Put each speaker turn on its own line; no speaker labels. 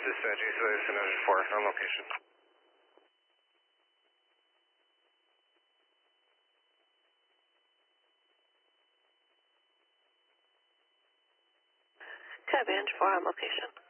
dispatch, East San Jose 4, on location.
Copy, Engine 4 on location.